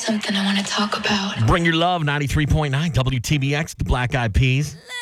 something I want to talk about. Bring your love, 93.9 WTBX, the Black Eyed Peas.